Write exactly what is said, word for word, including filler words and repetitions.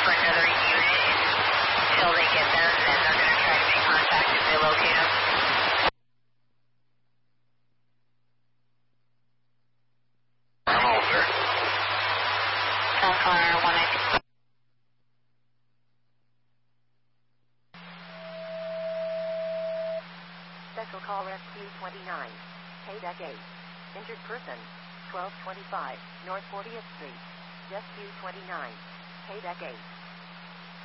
for another unit until they get them, then they're going to try to make contact and relocate them. Normal, sir. Sunflower one ninety. Special call Rescue twenty-nine. K-Deck eight. Injured person. twelve twenty-five North fortieth Street. Rescue twenty-nine. K-Deck eight.